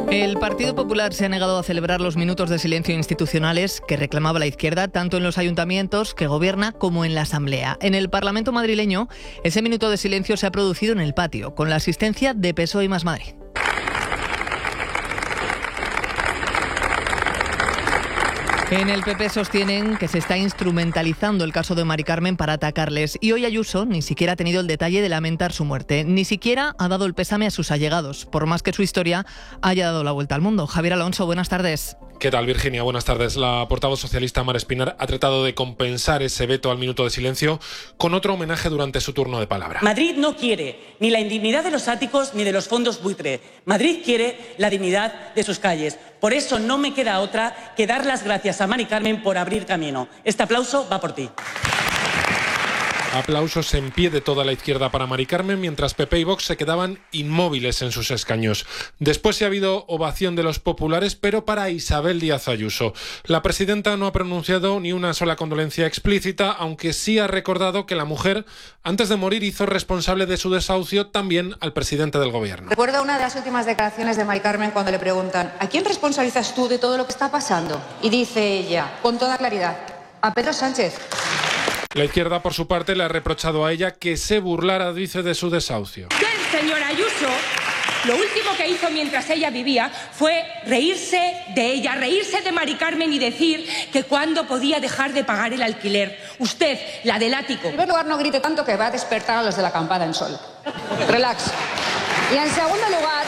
El Partido Popular se ha negado a celebrar los minutos de silencio institucionales que reclamaba la izquierda tanto en los ayuntamientos que gobierna como en la Asamblea. En el Parlamento madrileño, ese minuto de silencio se ha producido en el patio, con la asistencia de PSOE y Más Madrid. En el PP sostienen que se está instrumentalizando el caso de Mari Carmen para atacarles y hoy Ayuso ni siquiera ha tenido el detalle de lamentar su muerte, ni siquiera ha dado el pésame a sus allegados, por más que su historia haya dado la vuelta al mundo. Javier Alonso, buenas tardes. ¿Qué tal, Virginia? Buenas tardes. La portavoz socialista Mar Espinar ha tratado de compensar ese veto al minuto de silencio con otro homenaje durante su turno de palabra. Madrid no quiere ni la indignidad de los áticos ni de los fondos buitre. Madrid quiere la dignidad de sus calles. Por eso no me queda otra que dar las gracias a Mari Carmen por abrir camino. Este aplauso va por ti. Aplausos en pie de toda la izquierda para Mari Carmen, mientras PP y Vox se quedaban inmóviles en sus escaños. Después sí ha habido ovación de los populares, pero para Isabel Díaz Ayuso. La presidenta no ha pronunciado ni una sola condolencia explícita, aunque sí ha recordado que la mujer, antes de morir, hizo responsable de su desahucio también al presidente del gobierno. Recuerdo una de las últimas declaraciones de Mari Carmen cuando le preguntan ¿a quién responsabilizas tú de todo lo que está pasando? Y dice ella, con toda claridad, a Pedro Sánchez. La izquierda, por su parte, le ha reprochado a ella que se burlara, dice, de su desahucio. El señor Ayuso, lo último que hizo mientras ella vivía fue reírse de ella, reírse de Mari Carmen y decir que cuándo podía dejar de pagar el alquiler. Usted, la del ático. En primer lugar, no grite tanto que va a despertar a los de la acampada en sol. Relax. Y en segundo lugar,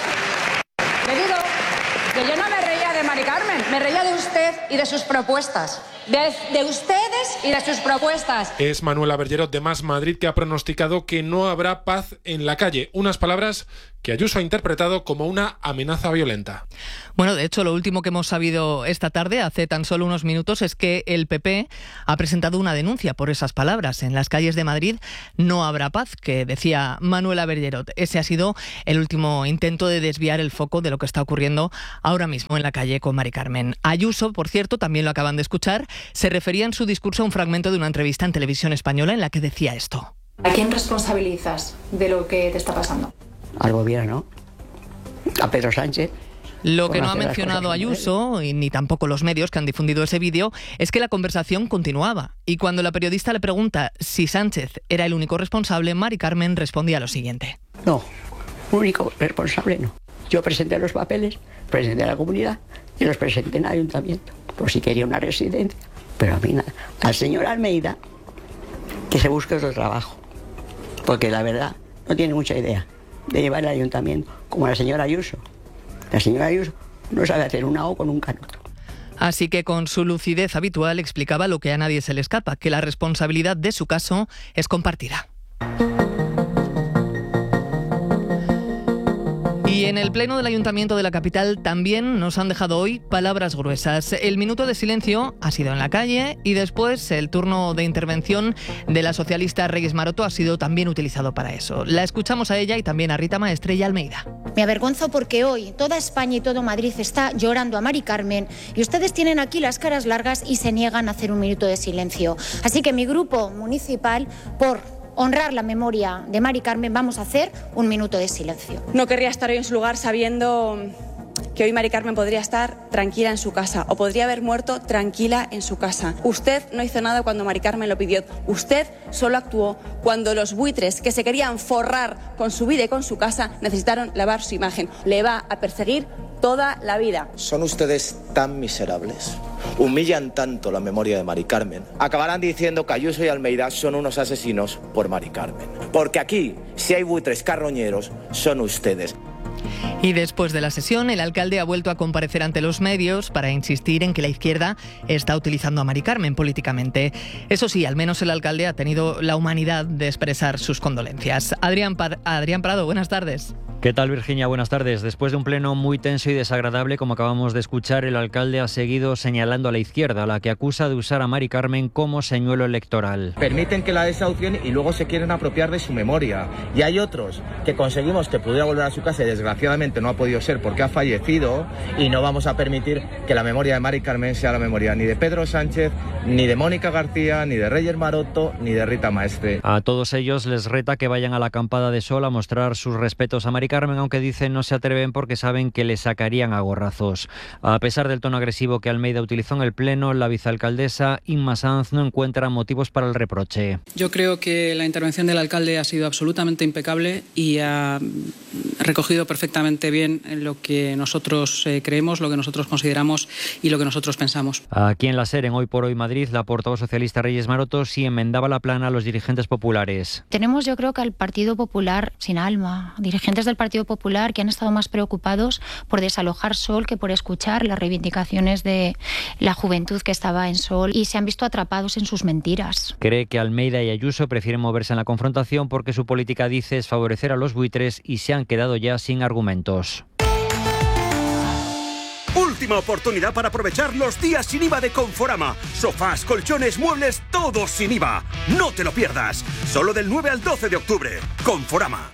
le digo que yo no me reía de Mari Carmen, me reía de usted y de sus propuestas. De ustedes y de sus propuestas. Es Manuela Bergerot de Más Madrid que ha pronosticado que no habrá paz en la calle. Unas palabras que Ayuso ha interpretado como una amenaza violenta. Bueno, de hecho, lo último que hemos sabido esta tarde, hace tan solo unos minutos, es que el PP ha presentado una denuncia por esas palabras. En las calles de Madrid no habrá paz, que decía Manuela Bergerot. Ese ha sido el último intento de desviar el foco de lo que está ocurriendo ahora mismo en la calle con Mari Carmen. Ayuso, por cierto, también lo acaban de escuchar, se refería en su discurso a un fragmento de una entrevista en Televisión Española en la que decía esto. ¿A quién responsabilizas de lo que te está pasando? Al gobierno, a Pedro Sánchez. Lo que no ha mencionado Ayuso, y ni tampoco los medios que han difundido ese vídeo, es que la conversación continuaba. Y cuando la periodista le pregunta si Sánchez era el único responsable, Mari Carmen respondía lo siguiente. No, único responsable no. Yo presenté los papeles, presenté a la comunidad y los presenté en el ayuntamiento, por si quería una residencia. Pero a mí nada. Al señor Almeida, que se busque otro trabajo, porque la verdad no tiene mucha idea de llevar el ayuntamiento, como la señora Ayuso. La señora Ayuso no sabe hacer una O con un canuto. Así que con su lucidez habitual explicaba lo que a nadie se le escapa, que la responsabilidad de su caso es compartida. Y en el pleno del Ayuntamiento de la capital también nos han dejado hoy palabras gruesas. El minuto de silencio ha sido en la calle y después el turno de intervención de la socialista Reyes Maroto ha sido también utilizado para eso. La escuchamos a ella y también a Rita Maestre y a Almeida. Me avergonzo porque hoy toda España y todo Madrid está llorando a Mari Carmen y ustedes tienen aquí las caras largas y se niegan a hacer un minuto de silencio. Así que mi grupo municipal, por honrar la memoria de Mari Carmen, vamos a hacer un minuto de silencio. No querría estar hoy en su lugar sabiendo que hoy Mari Carmen podría estar tranquila en su casa o podría haber muerto tranquila en su casa. Usted no hizo nada cuando Mari Carmen lo pidió. Usted solo actuó cuando los buitres que se querían forrar con su vida y con su casa necesitaron lavar su imagen. Le va a perseguir toda la vida. Son ustedes tan miserables, humillan tanto la memoria de Mari Carmen, acabarán diciendo que Ayuso y Almeida son unos asesinos por Mari Carmen. Porque aquí, si hay buitres carroñeros, son ustedes. Y después de la sesión, el alcalde ha vuelto a comparecer ante los medios para insistir en que la izquierda está utilizando a Mari Carmen políticamente. Eso sí, al menos el alcalde ha tenido la humanidad de expresar sus condolencias. Adrián Prado, buenas tardes. ¿Qué tal, Virginia? Buenas tardes. Después de un pleno muy tenso y desagradable, como acabamos de escuchar, el alcalde ha seguido señalando a la izquierda, a la que acusa de usar a Mari Carmen como señuelo electoral. Permiten que la desahucien y luego se quieren apropiar de su memoria. Y hay otros que conseguimos que pudiera volver a su casa y desgraciadamente lamentablemente no ha podido ser porque ha fallecido, y no vamos a permitir que la memoria de Mari Carmen sea la memoria ni de Pedro Sánchez, ni de Mónica García, ni de Reyes Maroto, ni de Rita Maestre. A todos ellos les reta que vayan a la acampada de Sol a mostrar sus respetos a Mari Carmen, aunque dicen no se atreven porque saben que le sacarían a gorrazos. A pesar del tono agresivo que Almeida utilizó en el Pleno, la vicealcaldesa Inma Sanz no encuentra motivos para el reproche. Yo creo que la intervención del alcalde ha sido absolutamente impecable y ha recogido perfectamente bien lo que nosotros creemos, lo que nosotros consideramos y lo que nosotros pensamos. Aquí en la SER, en Hoy por Hoy Madrid, la portavoz socialista Reyes Maroto sí enmendaba la plana a los dirigentes populares. Tenemos, yo creo que al Partido Popular sin alma, dirigentes del Partido Popular que han estado más preocupados por desalojar Sol que por escuchar las reivindicaciones de la juventud que estaba en Sol, y se han visto atrapados en sus mentiras. Cree que Almeida y Ayuso prefieren moverse en la confrontación porque su política, dice, es favorecer a los buitres y se han quedado ya sin argumentos. Última oportunidad para aprovechar los días sin IVA de Conforama. Sofás, colchones, muebles, todos sin IVA. No te lo pierdas. Solo del 9 al 12 de octubre. Conforama.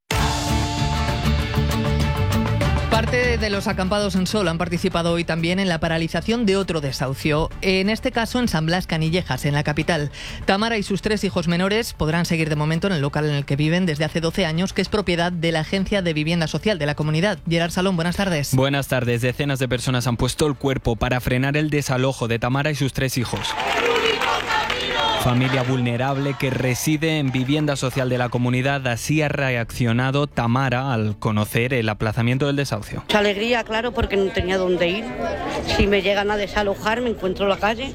Parte de los acampados en Sol han participado hoy también en la paralización de otro desahucio, en este caso en San Blas Canillejas, en la capital. Tamara y sus 3 hijos menores podrán seguir de momento en el local en el que viven desde hace 12 años, que es propiedad de la Agencia de Vivienda Social de la comunidad. Gerard Salón, buenas tardes. Buenas tardes. Decenas de personas han puesto el cuerpo para frenar el desalojo de Tamara y sus 3 hijos. Familia vulnerable que reside en vivienda social de la comunidad. Así ha reaccionado Tamara al conocer el aplazamiento del desahucio. Mucha alegría, claro, porque no tenía dónde ir. Si me llegan a desalojar, me encuentro en la calle.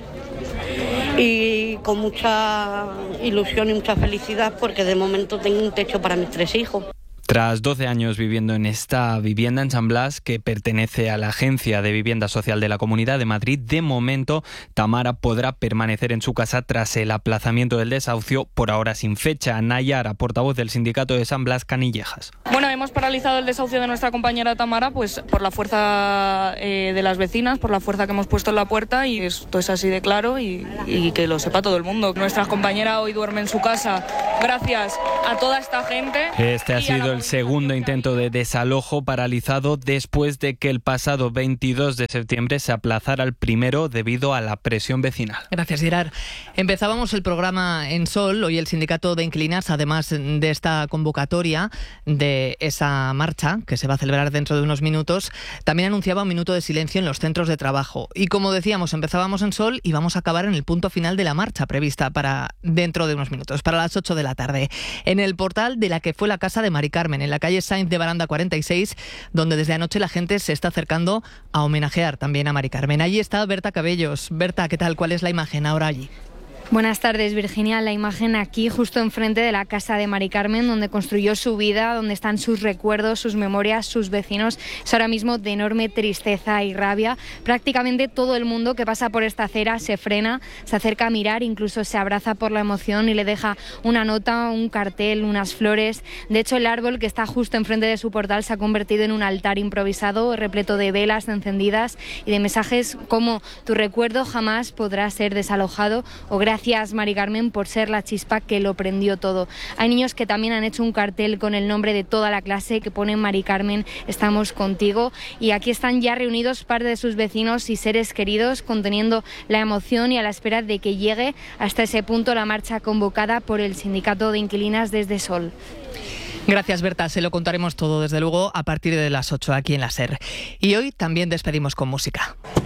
Y con mucha ilusión y mucha felicidad, porque de momento tengo un techo para mis 3 hijos. Tras 12 años viviendo en esta vivienda en San Blas, que pertenece a la Agencia de Vivienda Social de la Comunidad de Madrid, de momento Tamara podrá permanecer en su casa tras el aplazamiento del desahucio, por ahora sin fecha. Nayara, portavoz del sindicato de San Blas Canillejas. Bueno, hemos paralizado el desahucio de nuestra compañera Tamara pues por la fuerza de las vecinas, por la fuerza que hemos puesto en la puerta, y esto es así de claro y que lo sepa todo el mundo. Nuestra compañera hoy duerme en su casa gracias a toda esta gente. Este ha sido el segundo intento de desalojo paralizado después de que el pasado 22 de septiembre se aplazara el primero debido a la presión vecinal. Gracias, Gerard. Empezábamos el programa en Sol. Hoy el sindicato de inquilinas, además de esta convocatoria de esa marcha que se va a celebrar dentro de unos minutos, también anunciaba un minuto de silencio en los centros de trabajo. Y como decíamos, empezábamos en Sol y vamos a acabar en el punto final de la marcha prevista para dentro de unos minutos, para las 8 de la tarde, en el portal de la que fue la casa de Mari Carmen, en la calle Sainz de Baranda 46, donde desde anoche la gente se está acercando a homenajear también a Mari Carmen. Allí está Berta Cabellos. Berta, ¿qué tal? ¿Cuál es la imagen ahora allí? Buenas tardes, Virginia. La imagen aquí, justo enfrente de la casa de Mari Carmen, donde construyó su vida, donde están sus recuerdos, sus memorias, sus vecinos, es ahora mismo de enorme tristeza y rabia. Prácticamente todo el mundo que pasa por esta acera se frena, se acerca a mirar, incluso se abraza por la emoción y le deja una nota, un cartel, unas flores. De hecho, el árbol que está justo enfrente de su portal se ha convertido en un altar improvisado, repleto de velas encendidas y de mensajes como "tu recuerdo jamás podrá ser desalojado" o "gracias Mari Carmen por ser la chispa que lo prendió todo". Hay niños que también han hecho un cartel con el nombre de toda la clase que pone "Mari Carmen, estamos contigo", y aquí están ya reunidos parte de sus vecinos y seres queridos, conteniendo la emoción y a la espera de que llegue hasta ese punto la marcha convocada por el sindicato de inquilinas desde Sol. Gracias, Berta. Se lo contaremos todo, desde luego, a partir de las 8 aquí en la SER. Y hoy también despedimos con música.